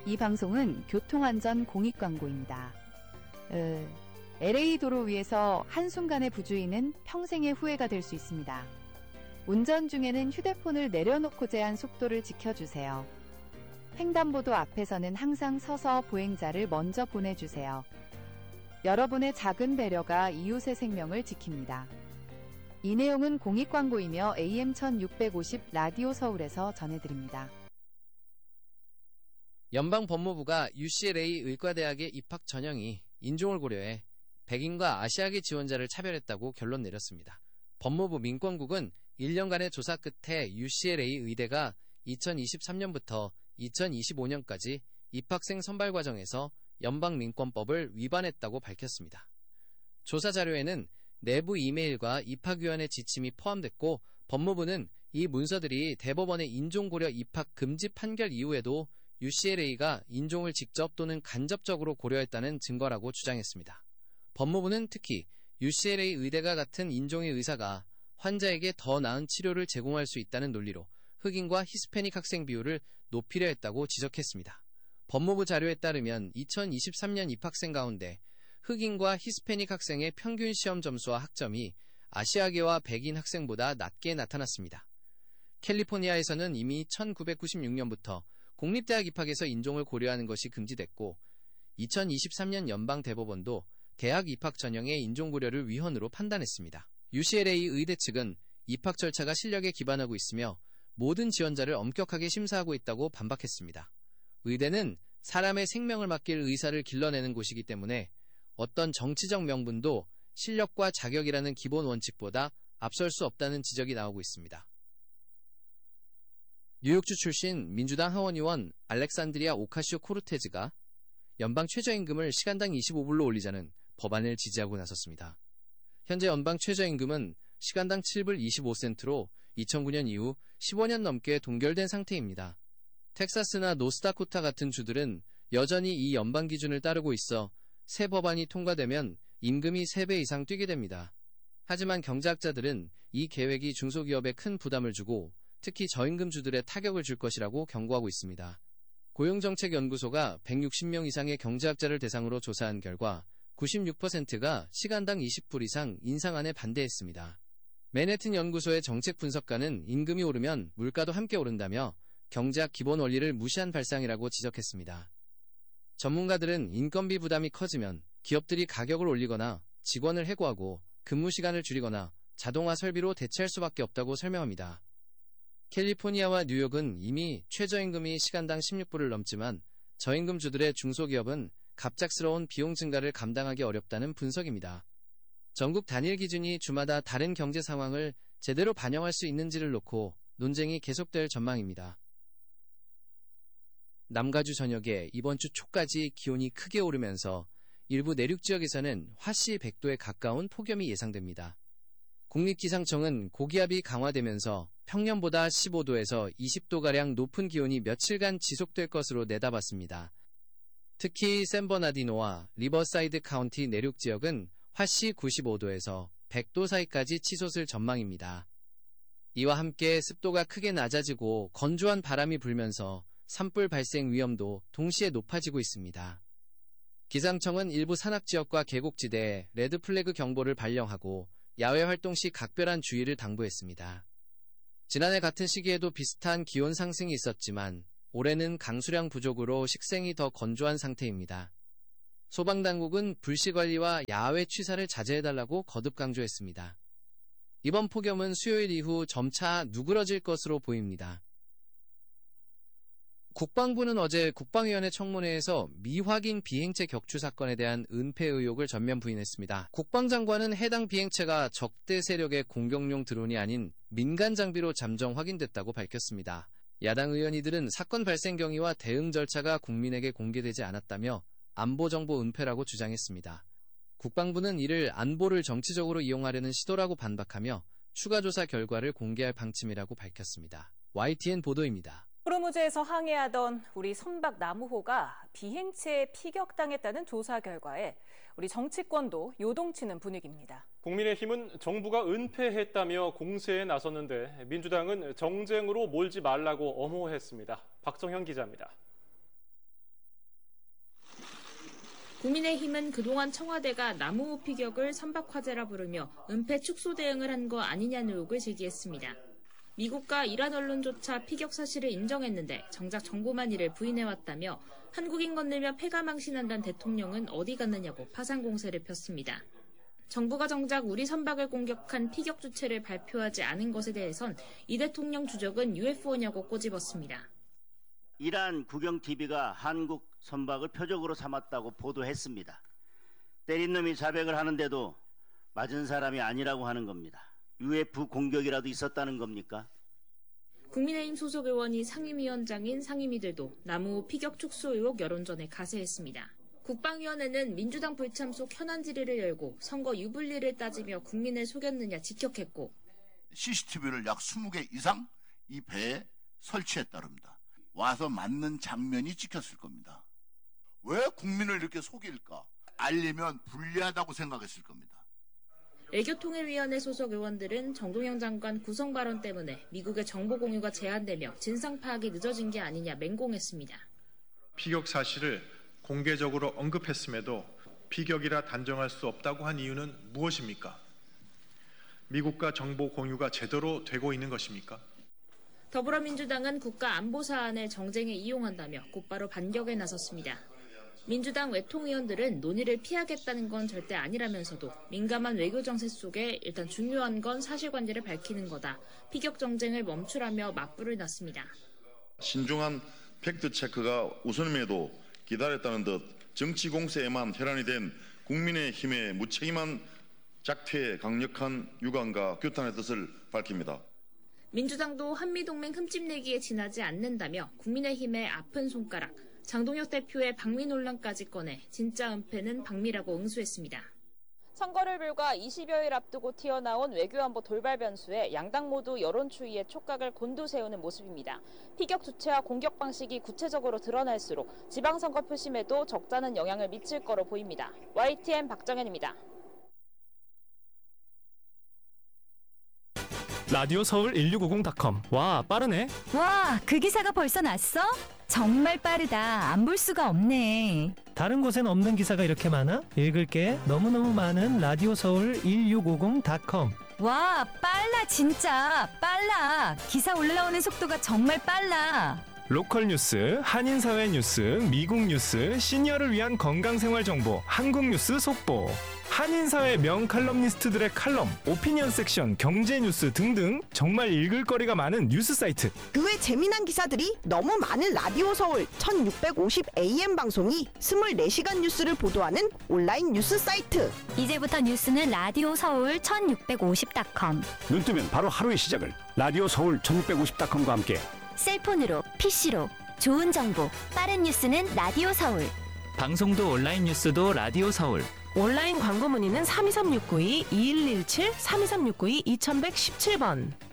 이 방송은 교통안전 공익광고입니다. LA 도로 위에서 한순간의 부주의는 평생의 후회가 될 수 있습니다. 운전 중에는 휴대폰을 내려놓고 제한 속도를 지켜주세요. 횡단보도 앞에서는 항상 서서 보행자를 먼저 보내주세요. 여러분의 작은 배려가 이웃의 생명을 지킵니다. 이 내용은 공익광고이며 AM 1650 라디오 서울에서 전해드립니다. 연방법무부가 UCLA 의과대학의 입학 전형이 인종을 고려해 백인과 아시아계 지원자를 차별했다고 결론 내렸습니다. 법무부 민권국은 1년간의 조사 끝에 UCLA 의대가 2023년부터 2025년까지 입학생 선발 과정에서 연방민권법을 위반했다고 밝혔습니다. 조사 자료에는 내부 이메일과 입학위원회 지침이 포함됐고, 법무부는 이 문서들이 대법원의 인종고려 입학 금지 판결 이후에도 UCLA가 인종을 직접 또는 간접적으로 고려했다는 증거라고 주장했습니다. 법무부는 특히 UCLA 의대가 같은 인종의 의사가 환자에게 더 나은 치료를 제공할 수 있다는 논리로 흑인과 히스패닉 학생 비율을 높이려 했다고 지적했습니다. 법무부 자료에 따르면 2023년 입학생 가운데 흑인과 히스패닉 학생의 평균 시험 점수와 학점이 아시아계와 백인 학생보다 낮게 나타났습니다. 캘리포니아에서는 이미 1996년부터 공립대학 입학에서 인종을 고려하는 것이 금지됐고, 2023년 연방대법원도 대학 입학 전형의 인종 고려를 위헌으로 판단했습니다. UCLA 의대 측은 입학 절차가 실력에 기반하고 있으며 모든 지원자를 엄격하게 심사하고 있다고 반박했습니다. 의대는 사람의 생명을 맡길 의사를 길러내는 곳이기 때문에 어떤 정치적 명분도 실력과 자격이라는 기본 원칙보다 앞설 수 없다는 지적이 나오고 있습니다. 뉴욕주 출신 민주당 하원의원 알렉산드리아 오카시오코르테즈가 연방 최저임금을 시간당 25불로 올리자는 법안을 지지하고 나섰습니다. 현재 연방 최저임금은 시간당 7불 25센트로 2009년 이후 15년 넘게 동결된 상태입니다. 텍사스나 노스다코타 같은 주들은 여전히 이 연방 기준을 따르고 있어 새 법안이 통과되면 임금이 3배 이상 뛰게 됩니다. 하지만 경제학자들은 이 계획이 중소기업에 큰 부담을 주고 특히 저임금주들에 타격을 줄 것이라고 경고하고 있습니다. 고용정책연구소가 160명 이상의 경제학자를 대상으로 조사한 결과 96%가 시간당 20불 이상 인상안에 반대했습니다. 맨해튼 연구소의 정책 분석가는 임금이 오르면 물가도 함께 오른다며 경제학 기본 원리를 무시한 발상이라고 지적했습니다. 전문가들은 인건비 부담이 커지면 기업들이 가격을 올리거나 직원을 해고하고 근무 시간을 줄이거나 자동화 설비로 대체할 수밖에 없다고 설명합니다. 캘리포니아와 뉴욕은 이미 최저임금이 시간당 16불을 넘지만 저임금주들의 중소기업은 갑작스러운 비용 증가를 감당하기 어렵다는 분석입니다. 전국 단일 기준이 주마다 다른 경제 상황을 제대로 반영할 수 있는지를 놓고 논쟁이 계속될 전망입니다. 남가주 전역에 이번 주 초까지 기온이 크게 오르면서 일부 내륙 지역에서는 화씨 100도에 가까운 폭염이 예상됩니다. 국립기상청은 고기압이 강화되면서 평년보다 15도에서 20도가량 높은 기온이 며칠간 지속될 것으로 내다봤습니다. 특히 샌버나디노와 리버사이드 카운티 내륙 지역은 화씨 95도에서 100도 사이까지 치솟을 전망입니다. 이와 함께 습도가 크게 낮아지고 건조한 바람이 불면서 산불 발생 위험도 동시에 높아지고 있습니다. 기상청은 일부 산악지역과 계곡지대에 레드플래그 경보를 발령하고 야외 활동 시 각별한 주의를 당부했습니다. 지난해 같은 시기에도 비슷한 기온 상승이 있었지만 올해는 강수량 부족으로 식생이 더 건조한 상태입니다. 소방당국은 불씨관리와 야외 취사를 자제해달라고 거듭 강조했습니다. 이번 폭염은 수요일 이후 점차 누그러질 것으로 보입니다. 국방부는 어제 국방위원회 청문회에서 미확인 비행체 격추 사건에 대한 은폐 의혹을 전면 부인했습니다. 국방장관은 해당 비행체가 적대 세력의 공격용 드론이 아닌 민간 장비로 잠정 확인됐다고 밝혔습니다. 야당 의원이들은 사건 발생 경위와 대응 절차가 국민에게 공개되지 않았다며 안보정보 은폐라고 주장했습니다. 국방부는 이를 안보를 정치적으로 이용하려는 시도라고 반박하며 추가 조사 결과를 공개할 방침이라고 밝혔습니다. YTN 보도입니다. 호르무즈에서 항해하던 우리 선박 나무호가 비행체에 피격당했다는 조사 결과에 우리 정치권도 요동치는 분위기입니다. 국민의힘은 정부가 은폐했다며 공세에 나섰는데 민주당은 정쟁으로 몰지 말라고 엄호했습니다. 박정현 기자입니다. 국민의힘은 그동안 청와대가 남우호 피격을 선박화재라 부르며 은폐 축소 대응을 한 거 아니냐는 의혹을 제기했습니다. 미국과 이란 언론조차 피격 사실을 인정했는데 정작 정부만 이를 부인해왔다며 한국인 건들며 패가망신한다는 대통령은 어디 갔느냐고 파상 공세를 폈습니다. 정부가 정작 우리 선박을 공격한 피격 주체를 발표하지 않은 것에 대해선 이 대통령 주적은 UFO냐고 꼬집었습니다. 이란 국영TV가 한국 선박을 표적으로 삼았다고 보도했습니다. 때린 놈이 자백을 하는데도 맞은 사람이 아니라고 하는 겁니다. UFO 공격이라도 있었다는 겁니까? 국민의힘 소속 의원이 상임위원장인 상임위들도 남우호 피격 축소 의혹 여론전에 가세했습니다. 국방위원회는 민주당 불참속 현안 질의를 열고 선거 유불리를 따지며 국민을 속였느냐 직격했고 CCTV를 약 20개 이상 이 배에 설치했다릅니다. 와서 맞는 장면이 찍혔을 겁니다. 왜 국민을 이렇게 속일까? 알리면 불리하다고 생각했을 겁니다. 외교통일위원회 소속 의원들은 정동영 장관 구성 발언 때문에 미국의 정보 공유가 제한되며 진상 파악이 늦어진 게 아니냐 맹공했습니다. 피격 사실을 공개적으로 언급했음에도 피격이라 단정할 수 없다고 한 이유는 무엇입니까? 미국과 정보 공유가 제대로 되고 있는 것입니까? 더불어민주당은 국가안보 사안을 정쟁에 이용한다며 곧바로 반격에 나섰습니다. 민주당 외통의원들은 논의를 피하겠다는 건 절대 아니라면서도 민감한 외교 정세 속에 일단 중요한 건 사실관계를 밝히는 거다. 피격 정쟁을 멈추라며 맞불을 놨습니다. 신중한 팩트체크가 우선임에도 기다렸다는 듯 정치 공세에만 혈안이 된 국민의힘의 무책임한 작태에 강력한 유감과 규탄의 뜻을 밝힙니다. 민주당도 한미동맹 흠집내기에 지나지 않는다며 국민의힘의 아픈 손가락, 장동혁 대표의 방미 논란까지 꺼내 진짜 은폐는 방미라고 응수했습니다. 선거를 불과 20여일 앞두고 튀어나온 외교안보 돌발 변수에 양당 모두 여론 추이에 촉각을 곤두세우는 모습입니다. 피격 주체와 공격 방식이 구체적으로 드러날수록 지방선거 표심에도 적잖은 영향을 미칠 거로 보입니다. YTN 박정현입니다. 라디오 서울 1650.com. 와, 빠르네. 와, 그 기사가 벌써 났어? 정말 빠르다. 안 볼 수가 없네. 다른 곳엔 없는 기사가 이렇게 많아? 읽을게. 너무너무 많은 라디오 서울 1650.com. 와, 빨라 진짜. 빨라. 기사 올라오는 속도가 정말 빨라. 로컬 뉴스, 한인사회 뉴스, 미국 뉴스, 시니어를 위한 건강생활 정보, 한국 뉴스 속보. 한인사회 명칼럼니스트들의 칼럼, 오피니언 섹션, 경제 뉴스 등등 정말 읽을 거리가 많은 뉴스 사이트. 그 외 재미난 기사들이 너무 많은 라디오 서울 1650 AM 방송이 24시간 뉴스를 보도하는 온라인 뉴스 사이트. 이제부터 뉴스는 라디오 서울 1650.com. 눈 뜨면 바로 하루의 시작을 라디오 서울 1650.com과 함께 셀폰으로, PC로 좋은 정보, 빠른 뉴스는 라디오 서울. 방송도 온라인 뉴스도 라디오 서울. 온라인 광고 문의는 323-692-2117, 323-692-2117번.